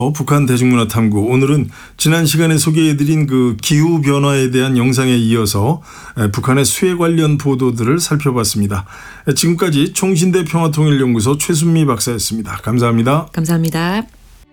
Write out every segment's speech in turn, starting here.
북한 대중문화 탐구, 오늘은 지난 시간에 소개해드린 그 기후 변화에 대한 영상에 이어서 북한의 수해 관련 보도들을 살펴봤습니다. 지금까지 총신대 평화통일연구소 최순미 박사였습니다. 감사합니다. 감사합니다.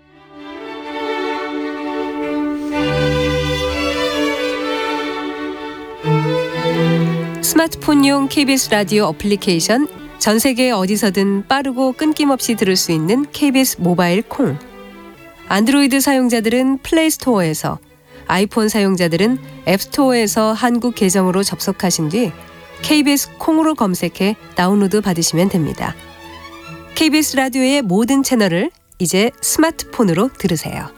스마트폰용 KBS 라디오 어플리케이션, 전 세계 어디서든 빠르고 끊김없이 들을 수 있는 KBS 모바일 콩. 안드로이드 사용자들은 플레이스토어에서, 아이폰 사용자들은 앱스토어에서 한국 계정으로 접속하신 뒤 KBS 콩으로 검색해 다운로드 받으시면 됩니다. KBS 라디오의 모든 채널을 이제 스마트폰으로 들으세요.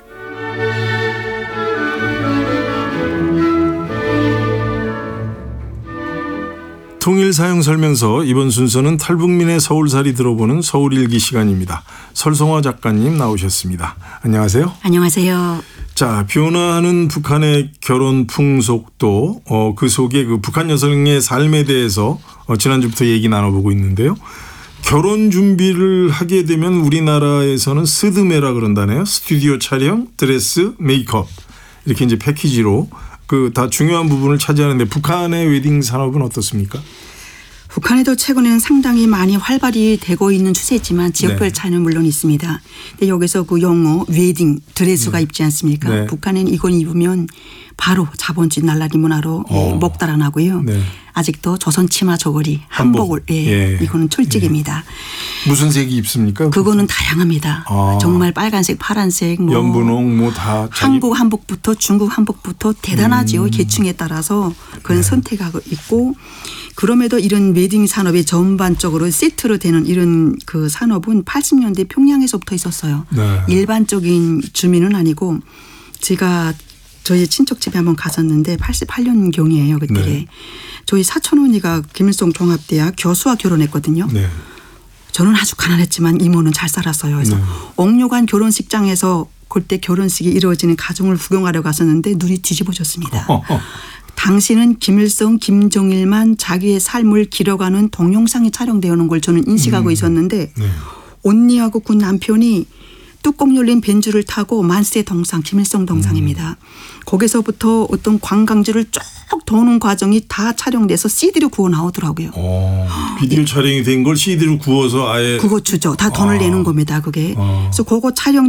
통일 사용 설명서, 이번 순서는 탈북민의 서울살이 들어보는 서울일기 시간입니다. 설성화 작가님 나오셨습니다. 안녕하세요. 안녕하세요. 자, 변화하는 북한의 결혼 풍속도 그 속에 그 북한 여성의 삶에 대해서 지난주부터 얘기 나눠보고 있는데요. 결혼 준비를 하게 되면 우리나라에서는 스드메라 그런다네요. 스튜디오 촬영, 드레스, 메이크업 이렇게 이제 패키지로 그 다 중요한 부분을 차지하는데 북한의 웨딩 산업은 어떻습니까? 북한에도 최근에는 상당히 많이 활발히 되고 있는 추세지만 지역별 차이는 물론 있습니다. 근데 여기서 그 용어 웨딩 드레스가 입지 않습니까? 네. 북한은 이걸 입으면 바로 자본주의 날라리 문화로 목 달아나고요. 네. 아직도 조선 치마 저고리 한복을 이거는 철칙입니다. 무슨 색이 입습니까? 그거는 다양합니다. 정말 빨간색, 파란색, 뭐 연분홍 뭐 다 한국 한복부터 중국 한복부터 대단하죠. 계층에 따라서 그런 선택하고 있고, 그럼에도 이런 웨딩 산업이 전반적으로 세트로 되는 이런 그 산업은 80년대 평양에서부터 있었어요. 네. 일반적인 주민은 아니고, 제가 저희 친척 집에 한번 갔었는데 88년경이에요. 그때. 네. 저희 사촌 언니가 김일성 종합대학 교수와 결혼했거든요. 네. 저는 아주 가난했지만 이모는 잘 살았어요. 그래서 옥류관 결혼식장에서 그때 결혼식이 이루어지는 가정을 구경하러 갔었는데 눈이 뒤집어졌습니다. 당시는 김일성, 김정일만 자기의 삶을 기록하는 동영상이 촬영되어 오는 걸 저는 인식하고 있었는데 언니하고 그 남편이 뚜껑 열린 벤츠를 타고 만세 동상, 김일성 동상입니다. 거기서부터 어떤 관광지를 쭉 도는 과정이 다 촬영돼서 CD로 구워 나오더라고요. 비디오 촬영이 된 걸 CD로 구워서 아예. 그거 주죠. 다 돈을 내는 겁니다. 그게. 그래서 그거 촬영